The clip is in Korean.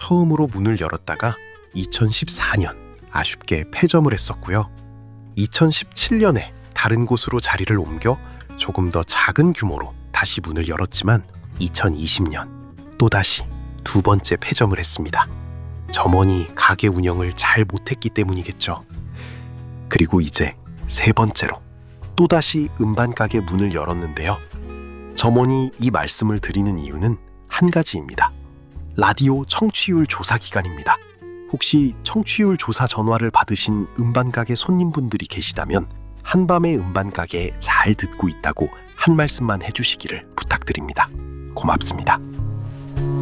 처음으로 문을 열었다가 2014년 아쉽게 폐점을 했었고요. 2017년에 다른 곳으로 자리를 옮겨 조금 더 작은 규모로 다시 문을 열었지만 2020년 또다시 두 번째 폐점을 했습니다. 점원이 가게 운영을 잘 못했기 때문이겠죠. 그리고 이제 세 번째로 또다시 음반가게 문을 열었는데요. 점원이 이 말씀을 드리는 이유는 한 가지입니다. 라디오 청취율 조사 기간입니다. 혹시 청취율 조사 전화를 받으신 음반가게 손님분들이 계시다면 한밤의 음반가게에 잘 듣고 있다고 한 말씀만 해주시기를 부탁드립니다. 고맙습니다.